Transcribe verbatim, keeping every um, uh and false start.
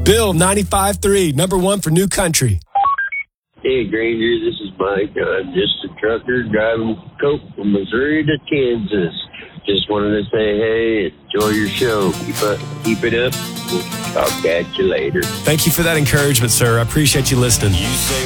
Bill, ninety-five point three, number one for New Country. Hey, Granger, this is Mike. I'm just a trucker driving coke from Missouri to Kansas. Just wanted to say, hey, enjoy your show. Keep up, keep it up. I'll catch you later. Thank you for that encouragement, sir. I appreciate you listening. You say